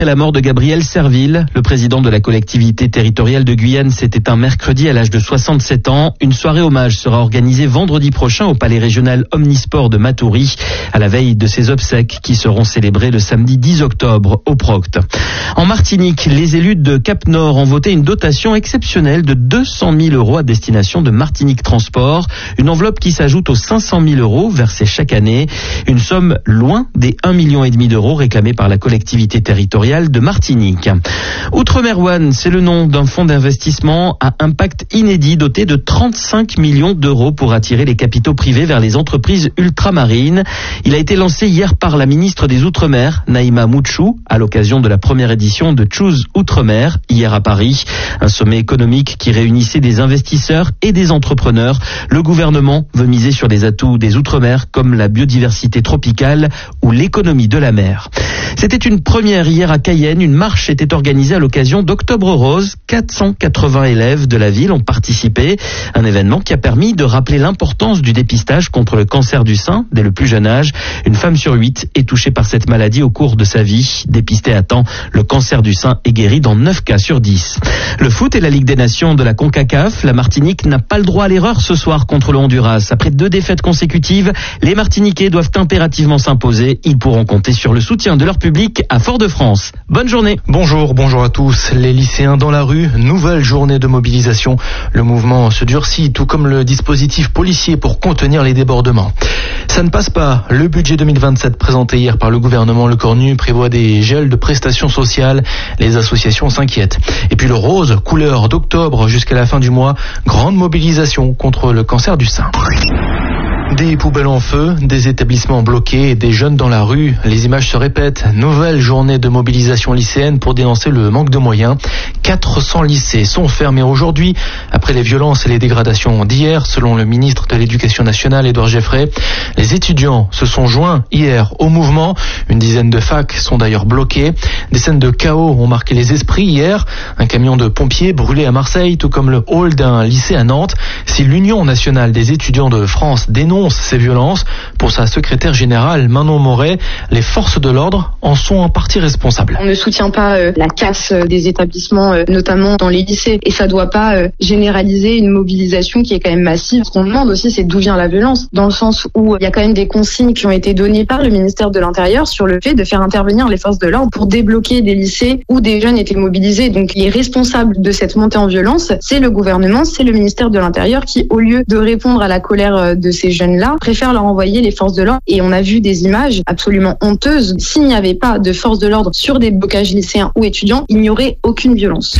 La mort de Gabriel Serville, le président de la collectivité territoriale de Guyane, s'est éteint mercredi à l'âge de 67 ans. Une soirée hommage sera organisée vendredi prochain au palais régional Omnisport de Matoury, à la veille de ses obsèques qui seront célébrées le samedi 10 octobre au Procte. En Martinique, les élus de Cap-Nord ont voté une dotation exceptionnelle de 200 000 € à destination de Martinique Transport, une enveloppe qui s'ajoute aux 500 000 € versés chaque année, une somme loin des 1,5 million d'euros réclamés par la collectivité territoriale de Martinique. Outremer One, c'est le nom d'un fonds d'investissement à impact inédit doté de 35 millions d'euros pour attirer les capitaux privés vers les entreprises ultramarines. Il a été lancé hier par la ministre des Outre-mer, Naïma Mouchou, à l'occasion de la première édition de Choose Outre-mer, hier à Paris. Un sommet économique qui réunissait des investisseurs et des entrepreneurs. Le gouvernement veut miser sur les atouts des Outre-mer comme la biodiversité tropicale ou l'économie de la mer. C'était une première hier à Cayenne. Une marche était organisée à l'occasion d'Octobre Rose. 480 élèves de la ville ont participé. Un événement qui a permis de rappeler l'importance du dépistage contre le cancer du sein dès le plus jeune âge. Une femme sur 8 est touchée par cette maladie au cours de sa vie. Dépistée à temps, le cancer du sein est guéri dans 9 cas sur 10. Le foot et la Ligue des Nations de la CONCACAF. La Martinique n'a pas le droit à l'erreur ce soir contre le Honduras. Après 2 défaites consécutives, les Martiniquais doivent impérativement s'imposer. Ils pourront compter sur le soutien de leur public à Fort-de-France. Bonne journée. Bonjour à tous. Les lycéens dans la rue, nouvelle journée de mobilisation. Le mouvement se durcit, tout comme le dispositif policier pour contenir les débordements. Ça ne passe pas. Le budget 2027 présenté hier par le gouvernement Le Cornu prévoit des gels de prestations sociales. Les associations s'inquiètent. Et puis le rose, couleur d'octobre jusqu'à la fin du mois, grande mobilisation contre le cancer du sein. Des poubelles en feu, des établissements bloqués, des jeunes dans la rue. Les images se répètent. Nouvelle journée de mobilisation lycéenne pour dénoncer le manque de moyens. 400 lycées sont fermés aujourd'hui après les violences et les dégradations d'hier, selon le ministre de l'Éducation nationale, Édouard Geoffrey. Les étudiants se sont joints hier au mouvement. Une dizaine de facs sont d'ailleurs bloquées. Des scènes de chaos ont marqué les esprits hier. Un camion de pompiers brûlé à Marseille, tout comme le hall d'un lycée à Nantes. Si l'Union nationale des étudiants de France dénonce ces violences, pour sa secrétaire générale Manon Moret, les forces de l'ordre en sont en partie responsables. On ne soutient pas la casse des établissements, notamment dans les lycées, et ça ne doit pas généraliser une mobilisation qui est quand même massive. Ce qu'on demande aussi, c'est d'où vient la violence, dans le sens où il y a quand même des consignes qui ont été données par le ministère de l'Intérieur sur le fait de faire intervenir les forces de l'ordre pour débloquer des lycées où des jeunes étaient mobilisés. Donc les responsables de cette montée en violence, c'est le gouvernement, c'est le ministère de l'Intérieur qui, au lieu de répondre à la colère de ces jeunes là préfèrent leur envoyer les forces de l'ordre. Et on a vu des images absolument honteuses. S'il n'y avait pas de forces de l'ordre sur des blocages lycéens ou étudiants, il n'y aurait aucune violence.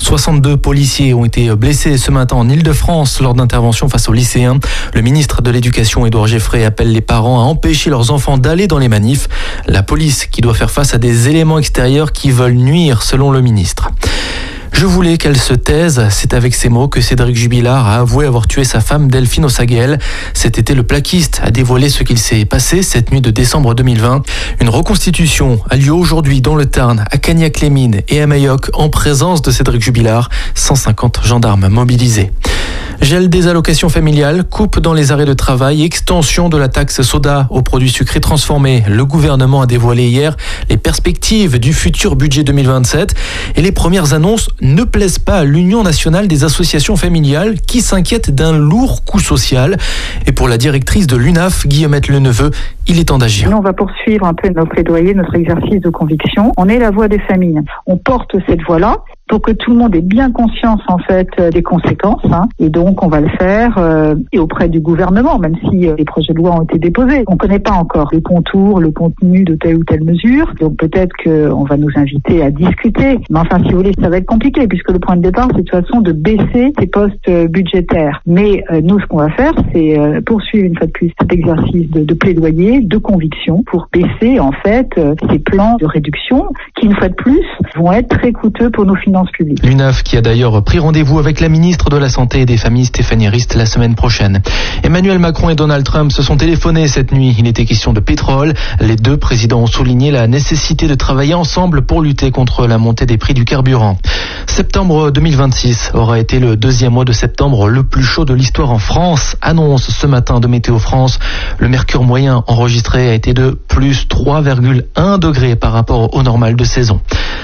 62 policiers ont été blessés ce matin en Île-de-France lors d'interventions face aux lycéens. Le ministre de l'Éducation, Édouard Geoffrey, appelle les parents à empêcher leurs enfants d'aller dans les manifs. La police qui doit faire face à des éléments extérieurs qui veulent nuire, selon le ministre. Je voulais qu'elle se taise. C'est avec ces mots que Cédric Jubilard a avoué avoir tué sa femme Delphine Ossaguel. Cet été, le plaquiste a dévoilé ce qu'il s'est passé cette nuit de décembre 2020. Une reconstitution a lieu aujourd'hui dans le Tarn, à Cagnac-les-Mines et à Mayoc, en présence de Cédric Jubilard. 150 gendarmes mobilisés. Gel des allocations familiales, coupe dans les arrêts de travail, extension de la taxe soda aux produits sucrés transformés. Le gouvernement a dévoilé hier les perspectives du futur budget 2027 et les premières annonces ne plaisent pas à l'Union nationale des associations familiales qui s'inquiète d'un lourd coût social. Et pour la directrice de l'UNAF, Guillemette Leneveu, il est temps d'agir. Nous, on va poursuivre un peu nos plaidoyers, notre exercice de conviction. On est la voix des familles. On porte cette voix-là pour que tout le monde ait bien conscience en fait des conséquences. Et donc on va le faire et auprès du gouvernement, même si les projets de loi ont été déposés. On ne connaît pas encore les contours, le contenu de telle ou telle mesure. Donc peut-être qu'on va nous inviter à discuter. Mais enfin, si vous voulez, ça va être compliqué puisque le point de départ, c'est de toute façon de baisser ces postes budgétaires. Mais nous, ce qu'on va faire, c'est poursuivre une fois de plus cet exercice de plaidoyer, de conviction pour baisser en fait ces plans de réduction qui, une fois de plus, vont être très coûteux pour nos finances publiques. L'UNAF qui a d'ailleurs pris rendez-vous avec la ministre de la Santé et des Familles, Stéphanie Rist, la semaine prochaine. Emmanuel Macron et Donald Trump se sont téléphonés cette nuit. Il était question de pétrole. Les deux présidents ont souligné la nécessité de travailler ensemble pour lutter contre la montée des prix du carburant. Septembre 2026 aura été le deuxième mois de septembre le plus chaud de l'histoire en France, annonce ce matin de Météo France. Le mercure moyen enregistré a été de plus 3,1 degrés par rapport au normal de saison.